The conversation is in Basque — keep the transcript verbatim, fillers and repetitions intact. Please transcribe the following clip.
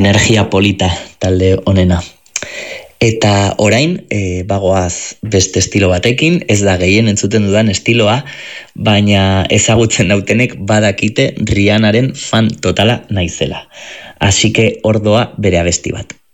energia polita talde honena. Eta orain, e, bagoaz beste estilo batekin, ez da gehien entzuten dudan estiloa, baina ezagutzen dautenek badakite Rihanaren fan totala naizela. Así que ordoa bere abesti bat.